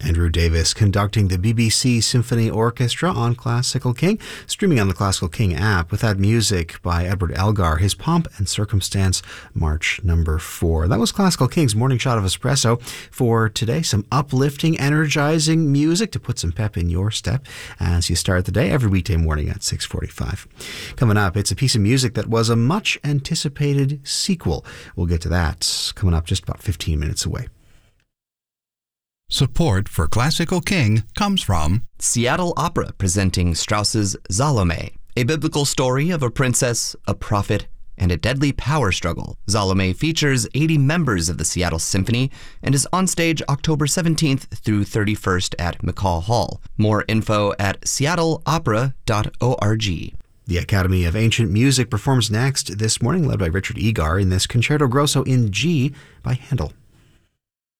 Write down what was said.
Andrew Davis conducting the BBC Symphony Orchestra on Classical King, streaming on the Classical King app with that music by Edward Elgar, his Pomp and Circumstance, March number 4. That was Classical King's Morning Shot of Espresso for today. Some uplifting, energizing music to put some pep in your step as you start the day every weekday morning at 6:45. Coming up, it's a piece of music that was a much anticipated sequel. We'll get to that coming up just about 15 minutes away. Support for Classical King comes from Seattle Opera presenting Strauss's Salome, a biblical story of a princess, a prophet, and a deadly power struggle. Salome features 80 members of the Seattle Symphony and is on stage October 17th through 31st at McCall Hall. More info at seattleopera.org. The Academy of Ancient Music performs next this morning, led by Richard Egar in this Concerto Grosso in G by Handel.